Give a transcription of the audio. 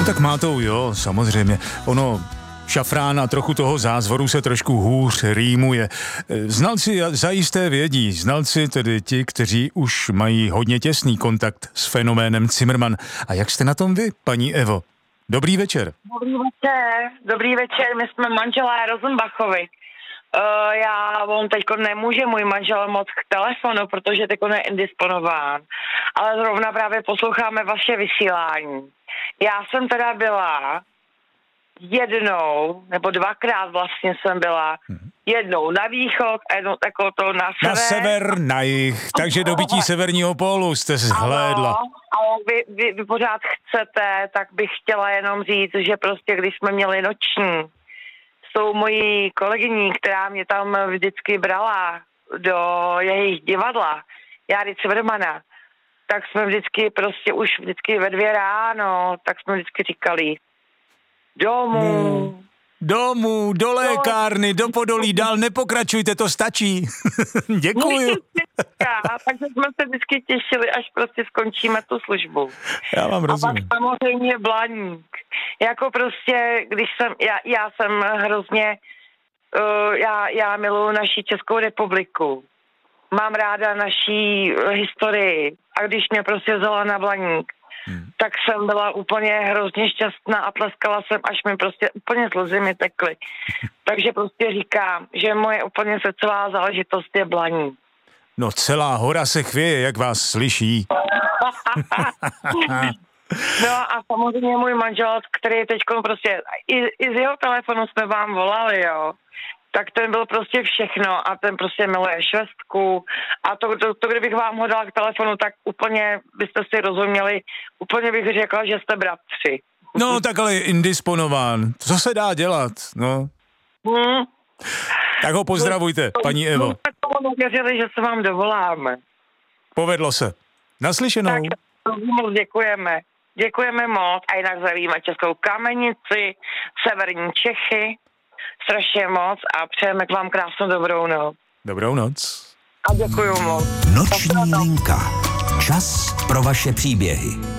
tak mátou, jo, samozřejmě. Ono, šafrán a trochu toho zázvoru se trošku hůř rýmuje. Znalci zajisté vědí, znalci tedy ti, kteří už mají hodně těsný kontakt s fenoménem Cimrman. A jak jste na tom vy, paní Evo? Dobrý večer. Dobrý večer, my jsme manželé Rosenbachovi. On teďko nemůže můj manžel moc k telefonu, protože teďko je indisponován. Ale zrovna právě posloucháme vaše vysílání. Já jsem teda byla jednou, nebo dvakrát vlastně jsem byla, jednou na východ a jednou takovou to na sever. Na sever, na jih, takže dobytí severního pólu jste zhlédla. Ale vy pořád chcete, tak bych chtěla jenom říct, že prostě když jsme měli noční s tou mojí kolegyní, která mě tam vždycky brala do jejich divadla, Járy Cimrmana, tak jsme vždycky ve 2 ráno, tak jsme vždycky říkali domů, do lékárny, do Podolí, dál nepokračujte, to stačí. Děkuju. Takže jsme se vždycky těšili, až prostě skončíme tu službu. Já vám rozumím. A pak samozřejmě Blaník. Jako prostě, já jsem hrozně, já miluji naši Českou republiku. Mám ráda naší historii. A když mě prostě vzala na Blaník, tak jsem byla úplně hrozně šťastná a tleskala jsem, až mi prostě úplně slzy mi tekly. Takže prostě říkám, že moje úplně srdcová záležitost je Blaník. No celá hora se chvěje, jak vás slyší. No a samozřejmě můj manžel, který teďko prostě, i z jeho telefonu jsme vám volali, jo. Tak ten byl prostě všechno a ten prostě miluje švestku a to kdybych vám ho dala k telefonu, tak úplně byste si rozuměli, úplně bych řekla, že jste bratři. No tak ale je indisponován, co se dá dělat, no. Tak ho pozdravujte, paní Evo. Tak tomu nevěřili, že se vám dovoláme. Povedlo se. Naslyšenou. Tak moc děkujeme. Děkujeme moc a jinak zdravíme Českou Kamenici, severní Čechy. Strašně moc a přejeme k vám krásnou dobrou noc. Dobrou noc. A děkuju moc. Noční linka. Čas pro vaše příběhy.